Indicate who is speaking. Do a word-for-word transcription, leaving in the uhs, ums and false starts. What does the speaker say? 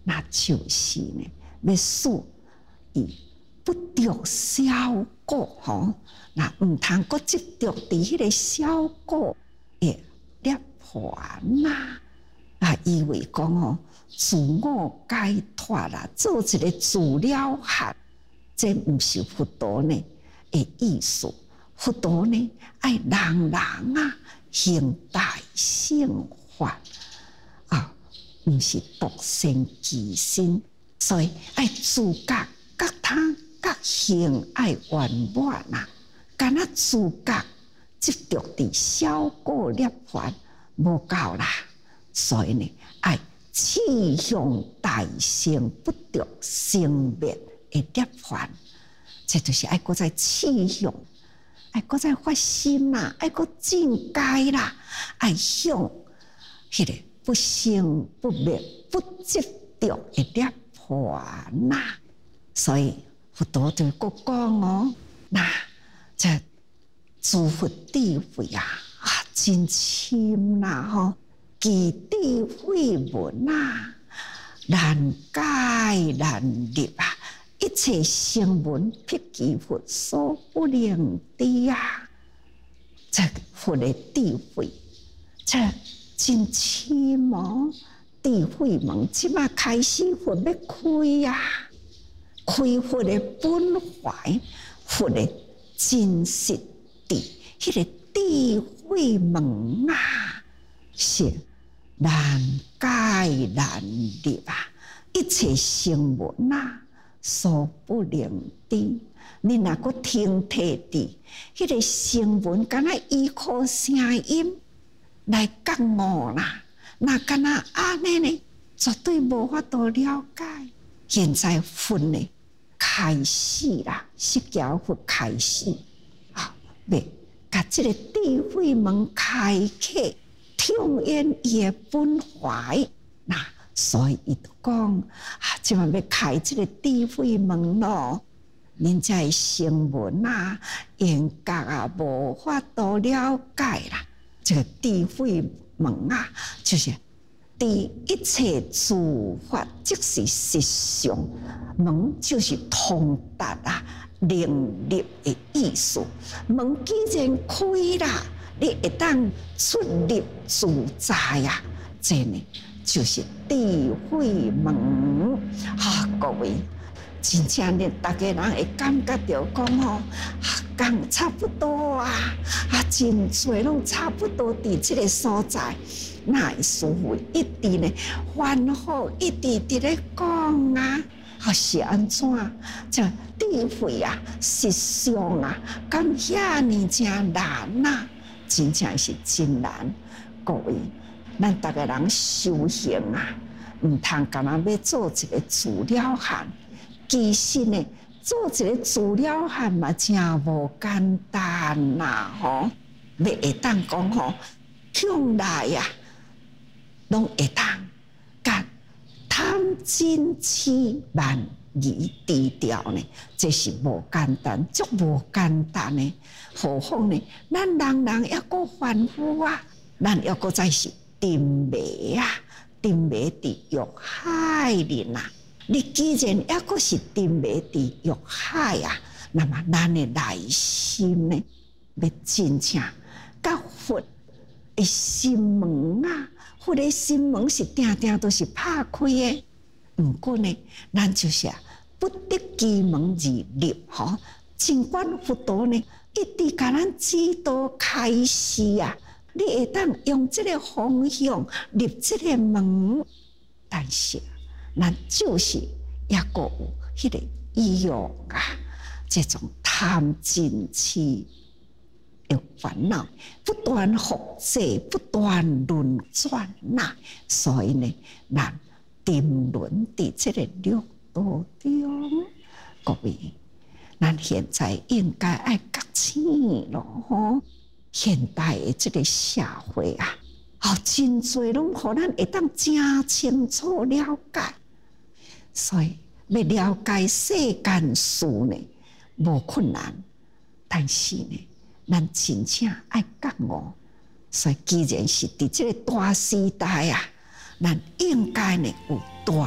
Speaker 1: 那就是呢，要使伊不着小果吼，那毋通阁执着伫迄个小果的涅槃呐。啊，以为讲吼，自我解脱啦，做一个自了汉，这毋是佛陀呢的意思。佛陀呢，爱人人啊行大乘法啊，毋是独善其身，所以爱自觉觉他觉行爱圆满啊，敢若自觉执着伫小果涅槃无够啦。所以呢，爱气向大乘不着生灭的涅槃，这就是爱搁再气向，爱搁再发心啦，爱搁进阶啦，爱向迄个不生不灭不执着的涅槃啦。所以佛陀就搁讲哦，那这诸佛智慧啊，啊真深啦吼。其智慧门啊，难解难入啊！一切声闻辟其佛所不能知啊！这佛的智慧，这真深哦！智慧门即马开始，佛要开呀、啊，开佛的本怀，佛的真实地，迄、那个智慧门啊，是。难解难入啊！一切声闻啊，所不能知。你若阁听摕伫迄个声闻，敢若依靠声音来觉悟啦，那敢若安尼呢，绝对无法度了解。现在佛呢开始啦，释迦佛开始啊，要甲即个智慧门开启。听言伊的本怀，那所以伊就讲啊，即嘛要开即个智慧门咯。恁遮的声闻啊、缘觉啊，无法度了解啦。这个智慧门啊，就是第一切诸法，即是实相门，就是通达啊、能力的意思。门既然开啦。你会当出入自在啊！这呢就是智慧门啊！各位，真正呢，大家人会感觉到讲吼，讲差不多啊，啊，真侪拢差不多伫这个所在，那师父一直呢反复一直伫咧讲啊，啊是安怎？这智慧啊，实相啊，敢遐尼正难啊！真正是真难，各位，咱逐个人修行啊，毋通干那要做一个自了汉。其实呢，做一个自了汉嘛，真无简单呐，吼！要会当讲吼，向来呀，拢会当甲贪嗔痴慢疑低调呢，这是无简单，足无简单呢。何况呢？咱人人还阁凡夫啊，咱还阁再是沉迷啊，沉迷伫欲海里呐。你既然还阁是沉迷伫欲海啊，那么咱的内心呢，要真正甲佛的心门啊，佛的心门是定定都是拍开的。不过呢，咱就是啊，不得其门而入吼。尽管佛陀呢，一直甲咱指导开示啊，你会当用这个方向入这个门，但是咱就是也阁有迄个欲啊，这种贪嗔痴的烦恼不断复制，不断轮转呐，所以呢，咱沉沦伫这个六道中，各位。咱现在应该爱觉醒咯，吼！现代的这个社会啊，哦，真侪拢互咱会当真清楚了解，所以要了解世间事呢，无困难，但是呢，咱真正爱觉悟。所以，既然是伫这个大时代啊，咱应该呢有大